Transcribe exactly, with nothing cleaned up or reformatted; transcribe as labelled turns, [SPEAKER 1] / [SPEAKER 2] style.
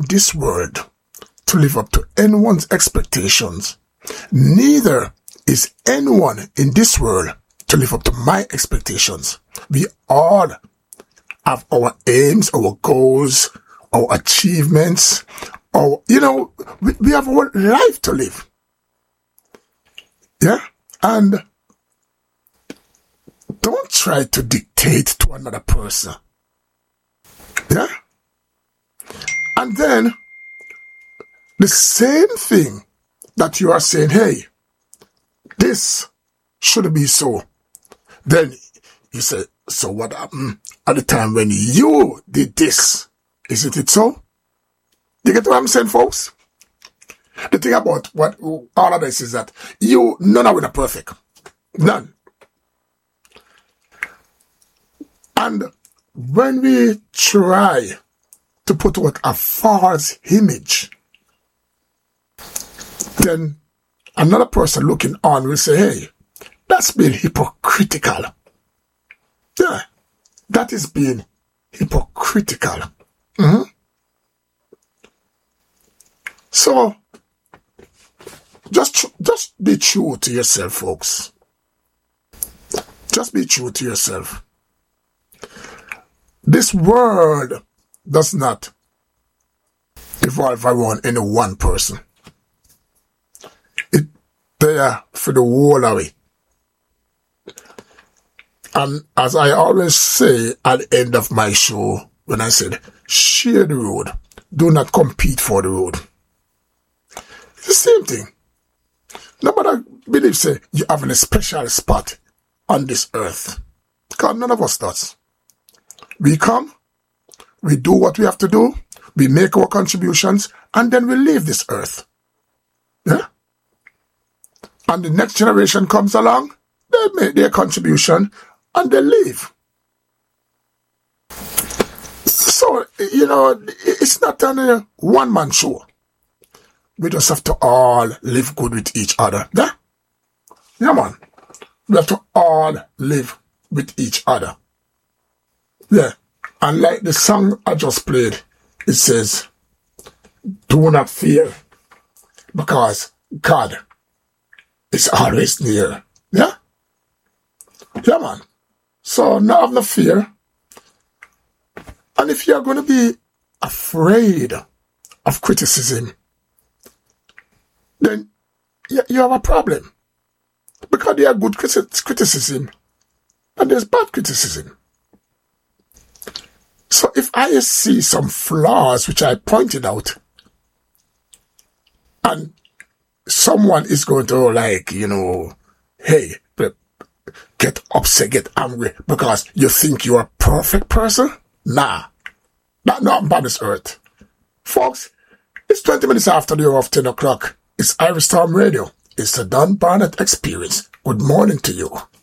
[SPEAKER 1] this world to live up to anyone's expectations. Neither is anyone in this world to live up to my expectations. We all have our aims, our goals, our achievements, our, you know, we, we have our life to live. Yeah? And don't try to dictate to another person. Yeah? And then, the same thing that you are saying, hey, this should be so. Then you say, so what happened at the time when you did this? Isn't it so? You get what I'm saying, folks? The thing about what all of this is that you, none of it are perfect. None. And when we try to put out a false image, then another person looking on will say, hey, that's being hypocritical. Yeah, that is being hypocritical. Mm-hmm. So, just, just be true to yourself, folks. Just be true to yourself. This world does not evolve around any one person. It's there for the whole of it. And as I always say at the end of my show, when I said, share the road, do not compete for the road. It's the same thing. Nobody believes say, you have a special spot on this earth. Because none of us does. We come, we do what we have to do, we make our contributions, and then we leave this earth. Yeah? And the next generation comes along, they make their contribution, and they leave. So, you know, it's not a one-man show. We just have to all live good with each other. Yeah? Yeah, man. We have to all live with each other. Yeah. And like the song I just played, it says, do not fear, because God is always near. Yeah? Yeah, man. So, not have no fear. And if you're going to be afraid of criticism, then you have a problem. Because there are good criticism and there's bad criticism. So if I see some flaws which I pointed out, and someone is going to, like, you know, hey, get upset, get angry because you think you're a perfect person? Nah. Not nothing on this earth. Folks, it's twenty minutes after the hour of ten o'clock. It's Irish Storm Radio. It's the Don Barnett Experience. Good morning to you.